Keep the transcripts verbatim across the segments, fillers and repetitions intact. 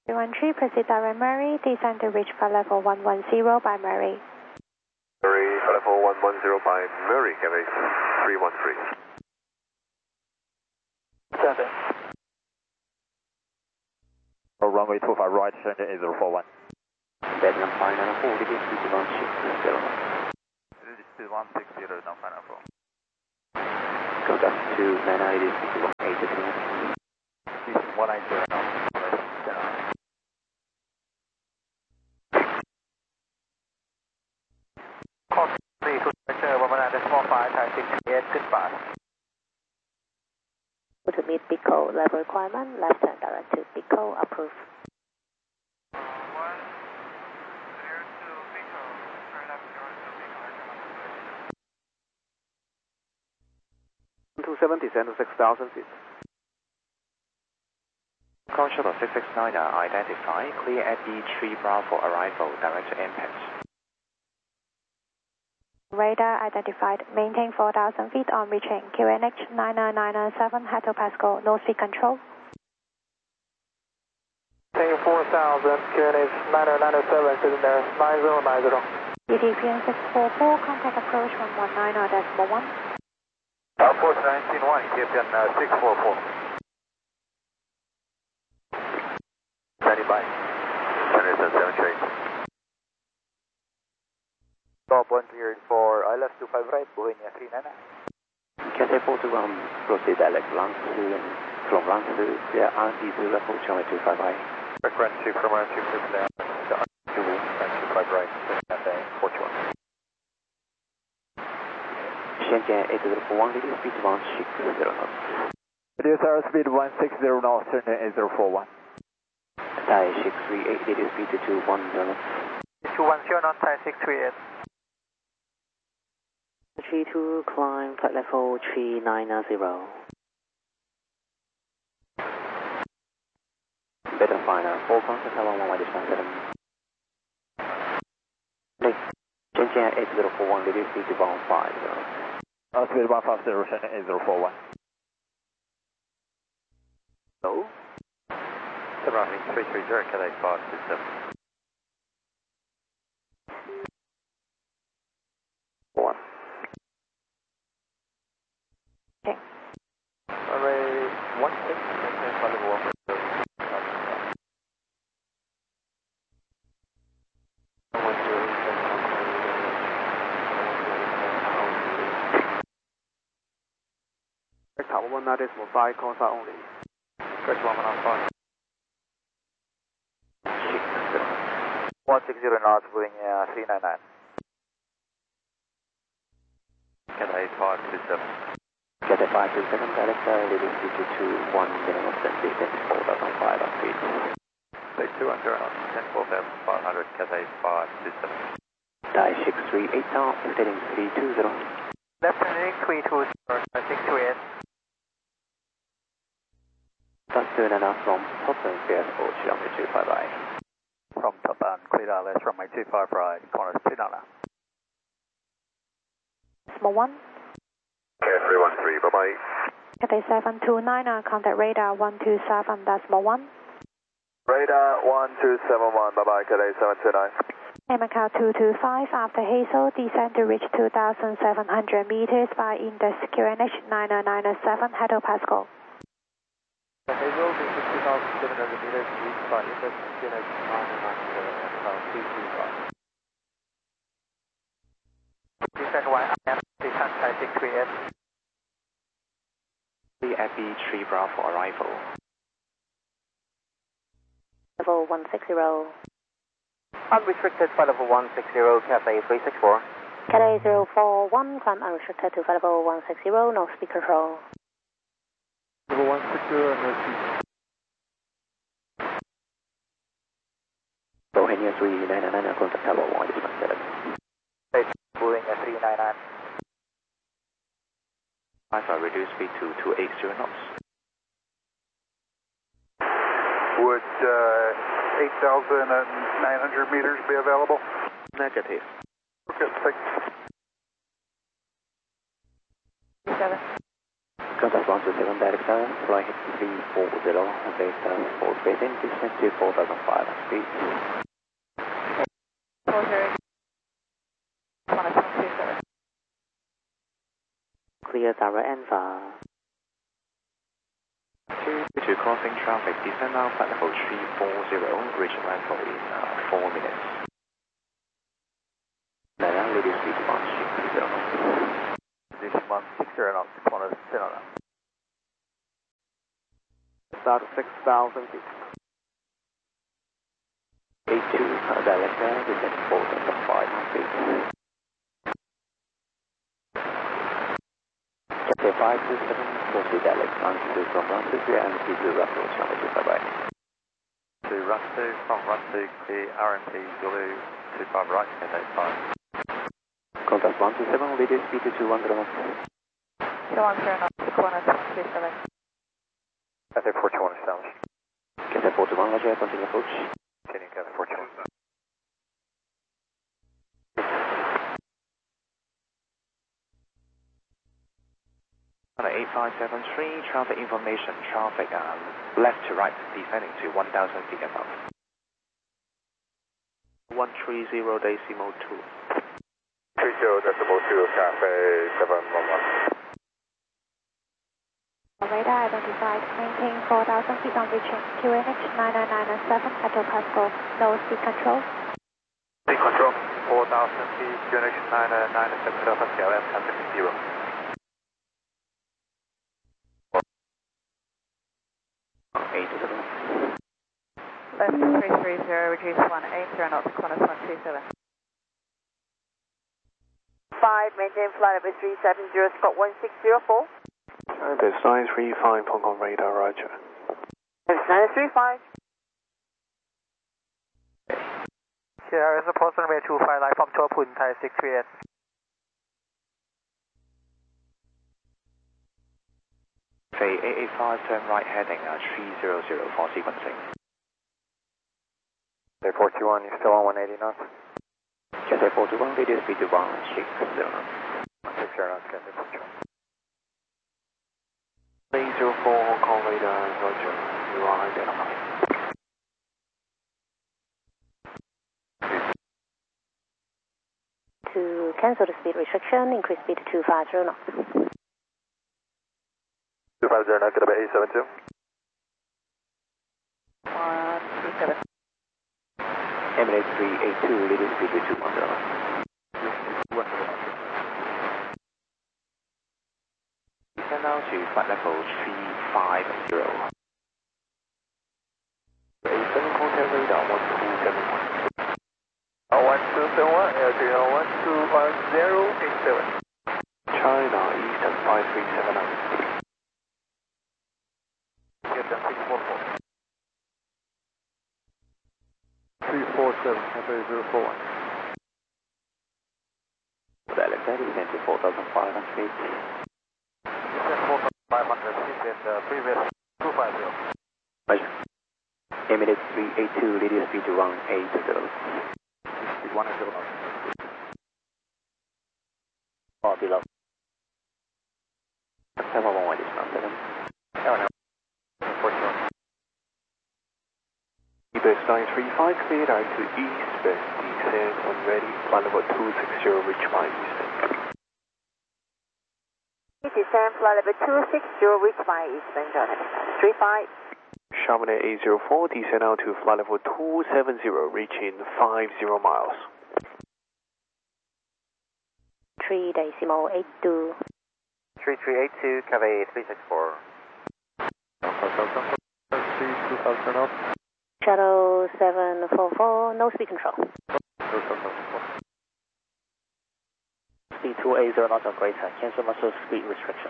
three one three, proceed direct Murray, descend to reach flight level one one zero by Murray. Murray, flight level one one zero by Murray, Cathay three one three. seven. Oh, runway two five right, Shenzhen eight zero four one. Vietnam final four, reduce speed to one six zero. Reduce speed one six zero, now final four. Contact to nine nine, reduce speed to one eight zero. This is one nine zero now. Call three to Roger, one nine decimal five, Thai six eight, goodbye. To meet Pico level requirement, left turn direct to Pico, approved. two seven, descend to six thousand feet. Call shuttle six six nine, identify, clear at E three Bravo arrival, direct to impact. Radar identified, maintain four thousand feet on reaching Q N H nine nine nine seven, Hato Pascal, no speed control. Maintain four thousand, Q N H nine nine nine seven, sitting there, nine zero nine zero. E T P N six four four, contact approach one one nine decimal one. Outpost nineteen one, Ethiopian uh, six four four. Standing by. Anderson seven straight. Stop one cleared for I L S two five right, Bohemia three nine nine. Cathay four two one, proceed direct land to, from land to, yeah, R D to level channel two five right. Frequency from R two two down to R two five right, Cathay four two one. Shenzhen eight zero four one, reduce speed to one six zero knots. Reduce our speed one six zero knots, Shenzhen eight zero four one. Thai six three eight, reduce speed to two one zero knots. two one zero knots, Thai six three eight. three two, climb flight level three nine zero. Better final, four contact one one one, distance seven. Shenzhen eight zero four one, reduce speed to one five zero. Uh, speed one five zero, Shenzhen eight zero four one. Hello? Runway three three zero, Cathay five two seven. One. Okay. Runway one six, maintain flight level one zero. Tower one nine decimal five, calls out only. Correct one one five. six zero. one six zero knots, Bohemia three nine nine. Cathay five two seven. Cathay five two seven, direct reduce speed to two one zero knots, and distance four thousand five hundred feet. Say two one zero knots, ten four thousand five hundred, Cathay five two seven. Thai six three eight knots, heading three two zero. Left turning three two zero, six two eight. That's two and a half from Topland, P S four, runway two five right. From top and clear I L S, runway two five right, corners two nine nine. Decimal one. Okay, three one three, bye bye. Cathay seven two nine, contact radar one two seven decimal one. Radar one two seven one, bye bye, Cathay seven two nine. Macau two two five, after Hazel, descend to reach two thousand seven hundred meters by index Q N H nine nine nine seven, Hato Pascal. Hazel, this is two thousand seven hundred meters, reached by index Q N H nine nine nine seven, Macau two two five. Descend Y I M, descend Thai six three eight. Clear at E three Bravo arrival. Level one six zero. Unrestricted flight level one six zero, Cathay three six four. Cathay zero four one, climb unrestricted to flight level one six zero, no speed control. Level one six zero, no speed. Bohemia three nine nine, contact tower one, distance seven. Bohemia three nine nine. Alpha, reduce speed to two eight zero knots. Would uh, eight thousand nine hundred meters be available? Negative. Okay, thanks. Seven. Contact one two seven direct tower, flight three four zero, data for facing distance to four thousand five speed. four zero, one two seven. Clear direct Alpha. two to crossing traffic, descend now flight level three four zero, reach landfall in uh, four minutes. Nine, ladies speed one six zero. Position one six zero knots, corner zero knots. Start six thousand feet. eight two, direct tower, descend four thousand five feet. Cathay five two seven, proceed direct runway from runway two and P zero approach runway two, bye bye. To run two, from run two, clear R M P Zulu two five right, Cathay five. Contact one two seven, ladies speed two one zero knots. two one zero knots, corner two seven. Cathay four two one established. Cathay four two one, Roger, continue approach. Continue Cathay four two one. eight five seven three, traffic information, traffic um, left to right, descending to one thousand feet above. one three zero decimal two. three zero decimal two, Cathay seven one one. Radar identified, maintain four thousand feet on reaching Q N H nine nine nine seven, Echo Pascal, no speed control. Speed control, four thousand feet, Q N H nine nine seven, K L M, contact zero. eight seven. Left three three zero, reduce one eight zero knots, corner one two seven. five, maintain flight level three seven zero, Scott one six zero four. Base nine three five, Hong Kong radar, Roger. Base nine three five. Here is a post runway two five, light from Tua Pun, Thai six three eight. Say eight eight five, turn right heading uh, three zero zero for sequencing. Cathay four two one, you're still on one eighty knots? Cathay four two one, radio speed one six zero knots. one six zero knots, Cathay four two one. three zero four, Hong Kong radar, Roger, you are identified. To cancel the speed restriction, increase speed to two five zero knots. two five zero knots, get up at eight seven two. one two seven. Emirates three eight two, radio speed two one zero. Descend now to flight level three five zero. eight seven, contact radar one two seven one. Uh, one two seven one, L G L one two one zero eight seven. China Eastern five three seven nine. Get them six four four. three four seven, Cathay zero four one. Direct that is into four thousand five hundred feet. Descend four thousand five hundred feet at the previous two five zero. Roger. Emirates three eight two, radio speed one eight zero. Speed one eight zero knots. Or below. seven one one is not seven. Oh no. four two one. Base nine three five, cleared out to east, base descend when ready, flight level two six zero, reach by eastern. Descend flight level two six zero, reach by eastern, Jordan. three five. Chamonix eight zero four, descend out to flight level two seven zero, reaching five zero miles. three decimal eight two. three three eight two, Cathay three six four. three two thousand knots. Shuttle seven four four, no speed control. Speed two eight zero knots or greater, cancel muscle speed restriction.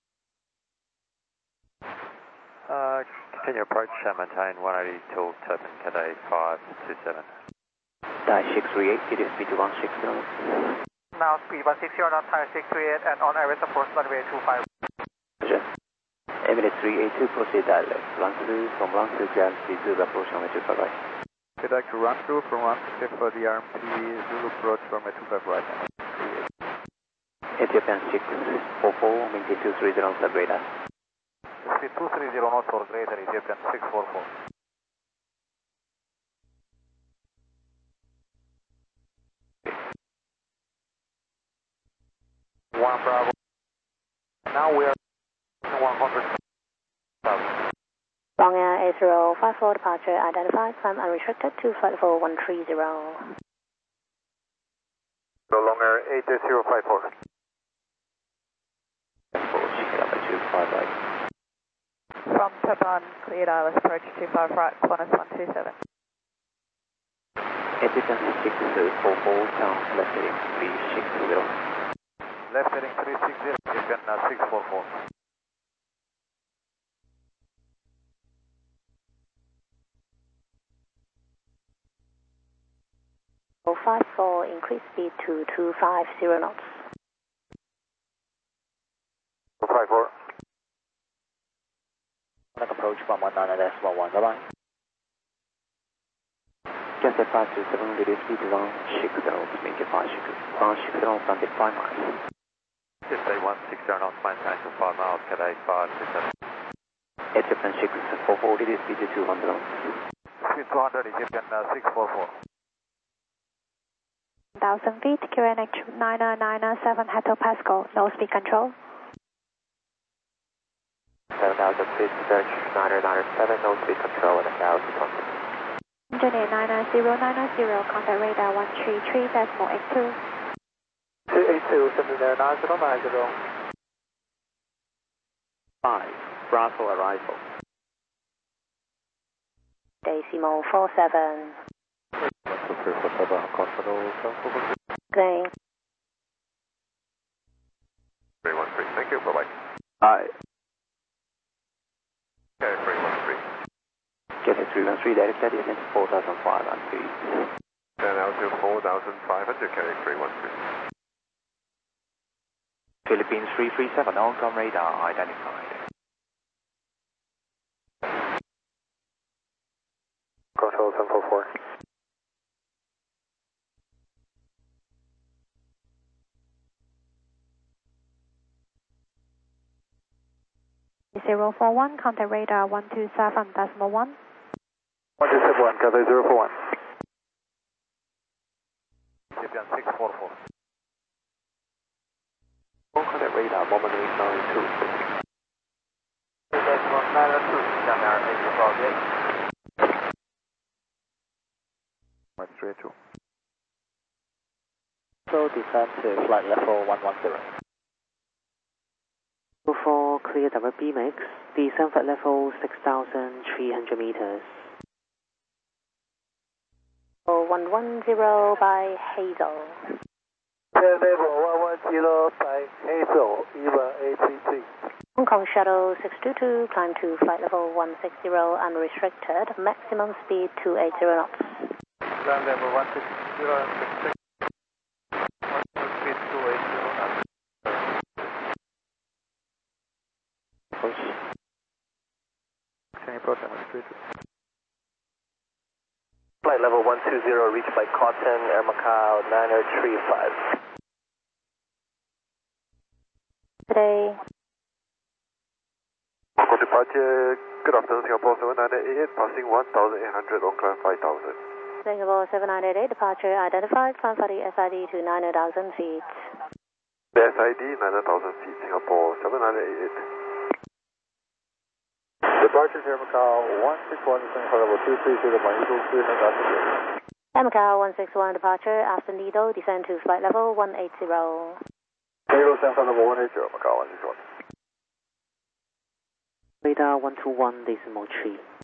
Uh, continue approach, uh, maintain one eighty till Turpin, Cathay five two seven. Thai six three eight, it is speed one six zero. Now speed one six zero knots, Thai six three eight, and on air with approach runway two five. Roger. Emirates three eight two, proceed direct. Run through from run through Jan speed zero approach runway two five right. We'd like to run through from run to for the R M P Zulu approach runway two five right. Ethiopian six four four, maintain two three zero knots at radar. Speed two three zero knots or greater, Ethiopian six four four. One Bravo. Now we are one hundred thousand. Long Air eight zero five four, departure identified, climb unrestricted to flight level one three zero. Long Air eight zero five four. two five right. From Taban, cleared I L S approach two five right, Qantas one two seven. Ethiopian six four four, down left heading three six zero. Left heading three six zero, Ethiopian uh, six four four. five four, increase speed to two five zero knots. five four. Approach one one nine S one one, bye bye. Just at five two seven, radio speed around six zero, make it five six, around six zero, sounded five miles. Just say one six zero knots, maintain to five miles, Cadet five six seven. Ethiopian six four four, radio speed to two hundred knots. Speed two hundred, Ethiopian uh, six four four. one thousand feet, Q N H nine nine seven, Hato Pascal, no speed control. seven thousand feet, search nine nine seven, no speed control at one thousand. Engineer nine zero nine zero, contact radar one three three decimal eight two. two eight two, sending there nine zero nine zero. five, Bravo arrival. Decimal four seven. Plane. three one three, thank you, bye bye. Hi. Okay, three one three. Get it three one three, direct steady, ascent to four thousand five hundred feet. Then altitude four thousand five hundred, carry three one three. Philippines three three seven, on-com radar identified. Control seven four four. zero four one, contact radar one two seven decimal one. one two seven one, Cathay zero four one. Ethiopian six four four. Contact radar, moment eight nine two. Decimal nine two, down there, eight four eight. one three two. So descend to flight level one one zero. For clear W B mix, descent flight level six thousand three hundred meters. one one zero by Hazel. Level one one zero by Hazel, Eva A T T. Hong Kong Shuttle six two two, climb to flight level one six zero, unrestricted, maximum speed two eight zero knots. Ground level one six zero and six six. Maximum speed two eight zero knots. Any problem with three two? Flight level one two zero, reached by Cotton, Air Macau nine zero three five. Today. Local departure, good afternoon, Singapore seven nine eight eight, passing one thousand eight hundred, on climb five thousand. Singapore seven nine eight eight, departure identified, climb for the S I D to nine thousand feet. The S I D, nine thousand feet, Singapore seven nine eight eight. Departure Air Macau one six one, Singapore level two three zero, by Eagle three hundred feet. Air Macau one six one, departure after Nido, descend to flight level one eight zero. Eagle Singapore level one eight zero, Macau one six one. Radar one two one decimal three.